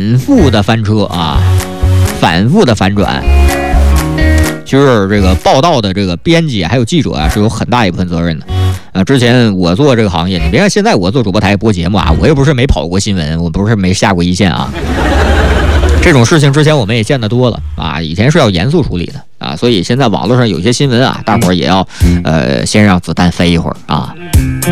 反复的翻车啊，反复的反转。就是这个报道的这个编辑还有记者啊，是有很大一部分责任的。之前我做这个行业，你别看现在我做主播台播节目啊，我又不是没跑过新闻，我不是没下过一线啊。这种事情之前我们也见得多了啊，以前是要严肃处理的啊，所以现在网络上有些新闻啊，大伙儿也要先让子弹飞一会儿啊。